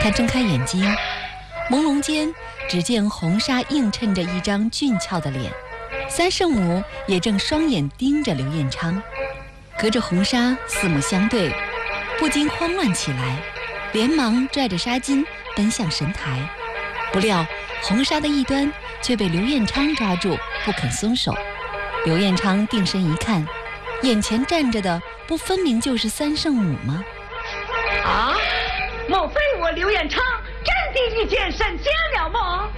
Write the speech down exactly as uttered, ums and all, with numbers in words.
他睁开眼睛，朦胧间只见红纱映衬着一张俊俏的脸，三圣母也正双眼盯着刘彦昌，隔着红纱四目相对，不禁慌乱起来，连忙拽着纱巾奔向神台，不料红纱的一端却被刘彦昌抓住，不肯松手。刘彦昌定神一看，眼前站着的不分明就是三圣母吗？ 啊，莫非我刘彦昌真的遇见神仙了吗？